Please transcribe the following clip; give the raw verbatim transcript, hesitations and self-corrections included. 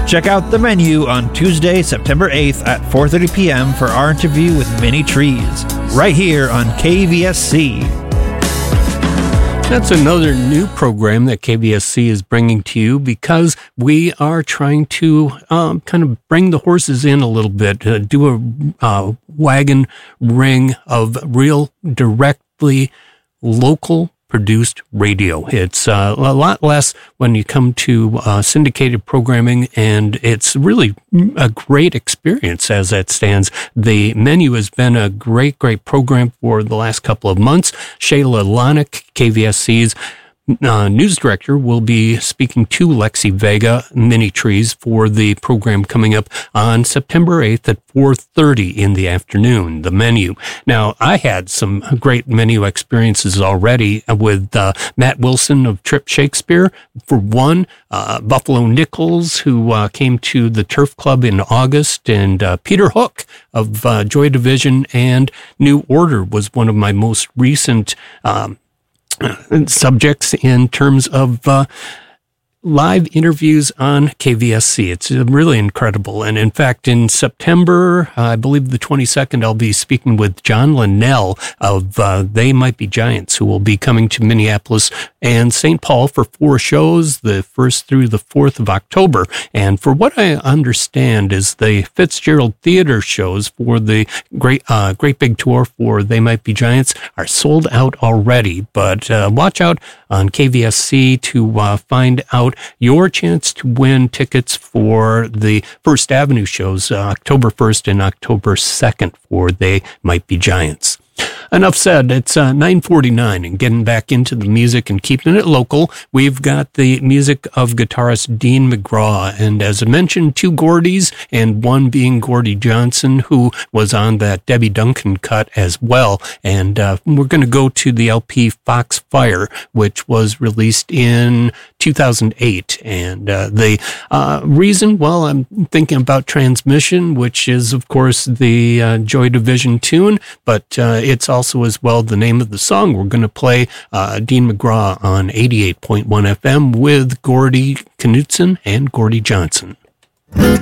Check out the menu on Tuesday, September eighth at four thirty p.m. for our interview with Many Trees, right here on K V S C. That's another new program that K V S C is bringing to you because we are trying to um, kind of bring the horses in a little bit, uh, do a uh, wagon ring of real directly local produced radio. It's uh, a lot less when you come to uh, syndicated programming, and it's really a great experience as it stands. The menu has been a great, great program for the last couple of months. Shayla Lonick, K V S C's Uh, news director, will be speaking to Lexi Vega, Many Trees, for the program coming up on September eighth at four thirty in the afternoon, the menu. Now, I had some great menu experiences already with uh, Matt Wilson of Trip Shakespeare, for one, uh, Buffalo Nichols, who uh, came to the Turf Club in August, and uh, Peter Hook of uh, Joy Division and New Order was one of my most recent um subjects in terms of uh, live interviews on K V S C. It's really incredible. And in fact, in September, uh, I believe the twenty-second, I'll be speaking with John Linnell of uh, They Might Be Giants, who will be coming to Minneapolis and Saint Paul for four shows, the first through the fourth of October. And for what I understand is the Fitzgerald Theater shows for the Great uh, Great Big Tour for They Might Be Giants are sold out already. But uh, watch out on K V S C to uh, find out your chance to win tickets for the First Avenue shows, uh, October first and October second for They Might Be Giants. Enough said. It's uh, nine forty-nine, and getting back into the music and keeping it local, we've got the music of guitarist Dean McGraw, and as I mentioned, two Gordys, and one being Gordie Johnson, who was on that Debbie Duncan cut as well. And uh, we're going to go to the L P Foxfire, which was released in two thousand eight. And uh, the uh, reason, well, I'm thinking about Transmission, which is, of course, the uh, Joy Division tune, but uh, it's also as well the name of the song. We're going to play uh, Dean McGraw on eighty-eight point one F M with Gordie Knudsen and Gordie Johnson.